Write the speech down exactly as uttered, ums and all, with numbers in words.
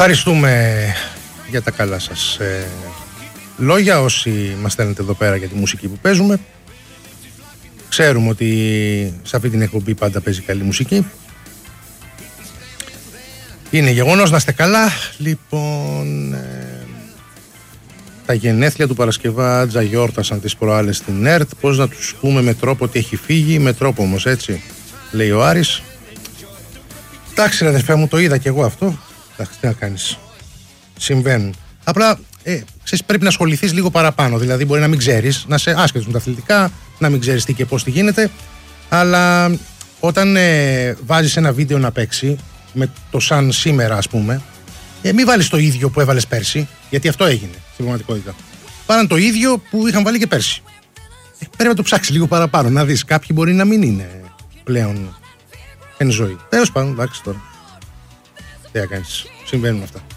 Ευχαριστούμε για τα καλά σας ε, λόγια όσοι μας στέλνετε εδώ πέρα για τη μουσική που παίζουμε. Ξέρουμε ότι σε αυτή την εκπομπή πάντα παίζει καλή μουσική. Είναι γεγονός, να είστε καλά. Λοιπόν, ε, τα γενέθλια του Παρασκευάτζα γιόρτασαν τις προάλλες στην ΕΡΤ. Πώς να τους πούμε με τρόπο ότι έχει φύγει, με τρόπο όμως, έτσι, λέει ο Άρης. Εντάξει ρε αδερφέ μου, το είδα κι εγώ αυτό. Εντάξει, τι να κάνεις. Συμβαίνουν. Απλά ε, ξέρεις, πρέπει να ασχοληθείς λίγο παραπάνω. Δηλαδή, μπορεί να μην ξέρεις, να σε άσχετος με τα αθλητικά, να μην ξέρεις τι και πώς τι γίνεται. Αλλά όταν ε, βάζεις ένα βίντεο να παίξει, με το σαν σήμερα, ας πούμε, ε, μην βάλεις το ίδιο που έβαλες πέρσι, γιατί αυτό έγινε στην πραγματικότητα. Βάλαν το ίδιο που είχαν βάλει και πέρσι. Ε, πρέπει να το ψάξεις λίγο παραπάνω, να δεις. Κάποιοι μπορεί να μην είναι πλέον εν ζωή. Τέλος πάντων, εντάξει τώρα. Τι να κάνεις. Συμβαίνουν αυτά.